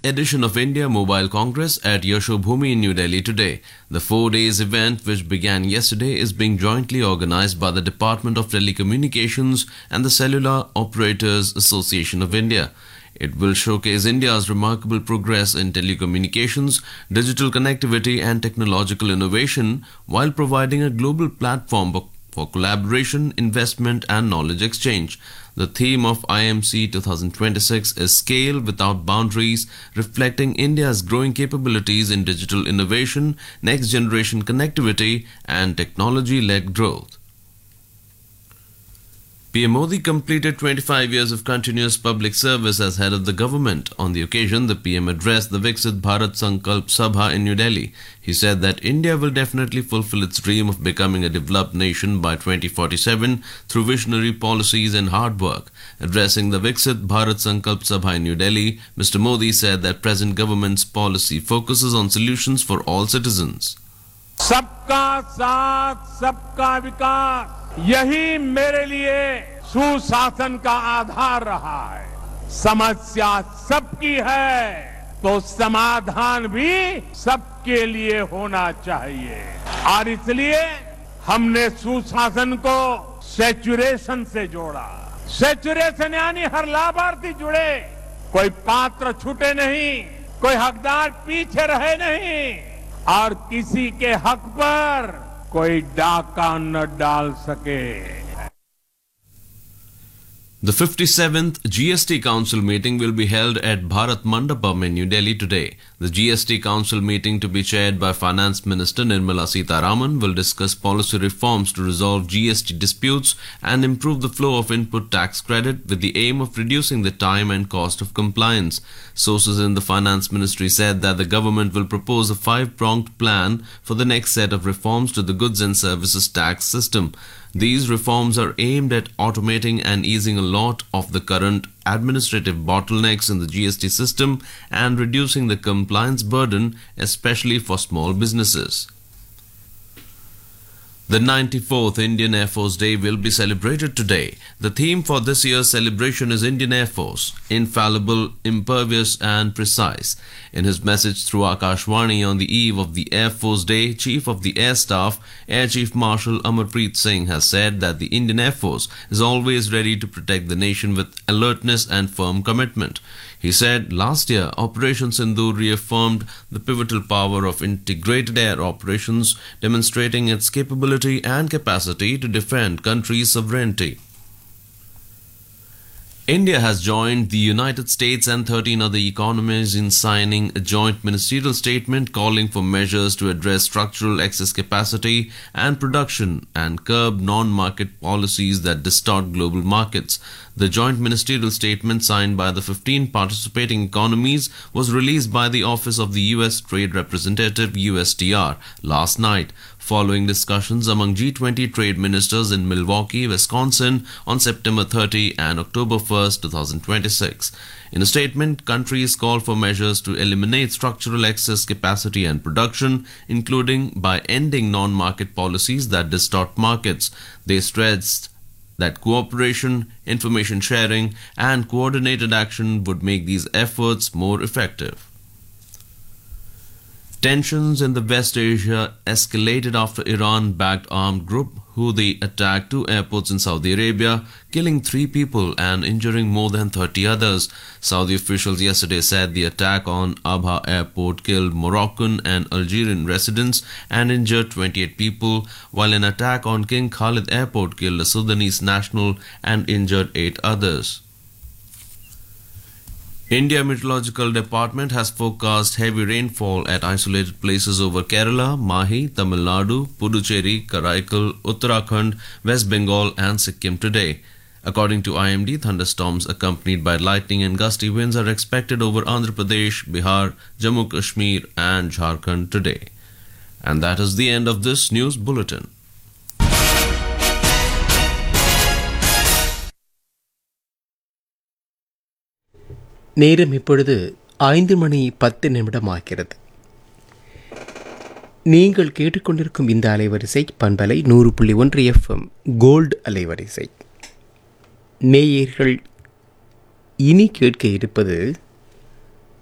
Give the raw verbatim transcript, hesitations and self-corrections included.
edition of India Mobile Congress at Yashobhumi in New Delhi today. The four days event, which began yesterday, is being jointly organized by the Department of Telecommunications and the Cellular Operators Association of India. It will showcase India's remarkable progress in telecommunications, digital connectivity and technological innovation while providing a global platform for collaboration, investment and knowledge exchange. The theme of I M C twenty twenty-six is Scale Without Boundaries, reflecting India's growing capabilities in digital innovation, next-generation connectivity and technology-led growth. P M Modi completed twenty-five years of continuous public service as head of the government. On the occasion, the P M addressed the Viksit Bharat Sankalp Sabha in New Delhi. He said that India will definitely fulfill its dream of becoming a developed nation by twenty forty-seven through visionary policies and hard work. Addressing the Viksit Bharat Sankalp Sabha in New Delhi, Mister Modi said that present government's policy focuses on solutions for all citizens. सबका साथ सबका विकास यही मेरे लिए सुशासन का आधार रहा है। समस्या सबकी है तो समाधान भी सबके लिए होना चाहिए और इसलिए हमने सुशासन को सैचुरेशन से जोड़ा। सैचुरेशन यानी हर लाभार्थी जुड़े, कोई पात्र छूटे नहीं, कोई हकदार पीछे रहे नहीं और किसी के हक पर कोई डाका न डाल सके। The fifty-seventh G S T Council meeting will be held at Bharat Mandapam in New Delhi today. The G S T Council meeting, to be chaired by Finance Minister Nirmala Sitharaman, will discuss policy reforms to resolve G S T disputes and improve the flow of input tax credit with the aim of reducing the time and cost of compliance. Sources in the Finance Ministry said that the government will propose a five-pronged plan for the next set of reforms to the goods and services tax system. These reforms are aimed at automating and easing a lot of the current administrative bottlenecks in the G S T system and reducing the compliance burden, especially for small businesses. The ninety-fourth Indian Air Force Day will be celebrated today. The theme for this year's celebration is Indian Air Force, infallible, impervious and precise. In his message through Akashvani on the eve of the Air Force Day, Chief of the Air Staff, Air Chief Marshal Amarpreet Singh has said that the Indian Air Force is always ready to protect the nation with alertness and firm commitment. He said last year, Operation Sindoor reaffirmed the pivotal power of integrated air operations, demonstrating its capability and capacity to defend country's sovereignty. India has joined the United States and thirteen other economies in signing a joint ministerial statement calling for measures to address structural excess capacity and production and curb non-market policies that distort global markets. The joint ministerial statement signed by the fifteen participating economies was released by the Office of the U S Trade Representative U S T R last night, following discussions among G twenty trade ministers in Milwaukee, Wisconsin on September thirtieth and October first, twenty twenty-six. In a statement, countries called for measures to eliminate structural excess capacity and production, including by ending non-market policies that distort markets. They stressed that cooperation, information sharing, and coordinated action would make these efforts more effective. Tensions in the West Asia escalated after Iran-backed armed group Houthi attacked two airports in Saudi Arabia, killing three people and injuring more than thirty others. Saudi officials yesterday said the attack on Abha airport killed Moroccan and Algerian residents and injured twenty-eight people, while an attack on King Khalid airport killed a Sudanese national and injured eight others. India Meteorological Department has forecast heavy rainfall at isolated places over Kerala, Mahi, Tamil Nadu, Puducherry, Karaikal, Uttarakhand, West Bengal and Sikkim today. According to I M D, thunderstorms accompanied by lightning and gusty winds are expected over Andhra Pradesh, Bihar, Jammu Kashmir and Jharkhand today. And that is the end of this news bulletin. நேரம் இப்பொழுது ஐந்து மணி பத்து நிமிடம் ஆகிறது. நீங்கள் கேட்டுக்கொண்டிருக்கும் இந்த அலைவரிசை பண்பலை நூறு புள்ளி ஒன்று எஃப்எம் கோல்டு அலைவரிசை. நேயர்கள் இனி கேட்க இருப்பது